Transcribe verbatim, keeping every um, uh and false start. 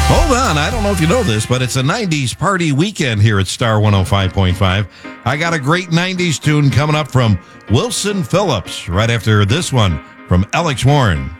Hold on, I don't know if you know this, but it's a nineties party weekend here at Star one oh five point five. I got a great nineties tune coming up from Wilson Phillips right after this one from Alex Warren.